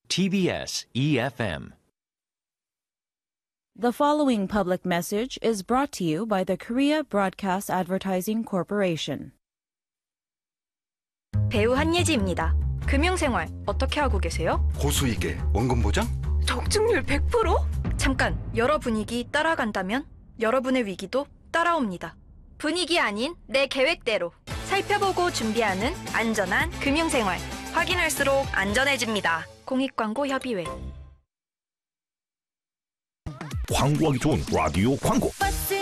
TBS EFM. The following public message is brought to you by the Korea Broadcast Advertising Corporation. 배우 한예지입니다. 금융생활 어떻게 하고 계세요? 고수익에 원금 보장? 적중률 100%? 잠깐, 여러 분위기 따라간다면 여러분의 위기도 따라옵니다. 분위기 아닌 내 계획대로 살펴보고 준비하는 안전한 금융생활. 확인할수록 안전해집니다. 공익광고협의회. 광고하기 좋은 라디오 광고. 버스